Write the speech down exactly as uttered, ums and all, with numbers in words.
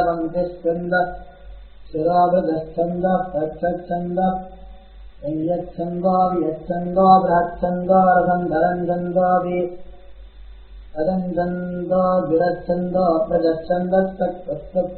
पङ्क्तिस्कन्दः शिरोभृतश्छन्दः तच्छन्दः संयच्छन्दो वियच्छन्दो बृहच्छन्दो रसन्धरञ्छन्दोऽपि अदञ्छन्दो गिरच्छन्दो प्रजच्छन्दस्तत्त्वत्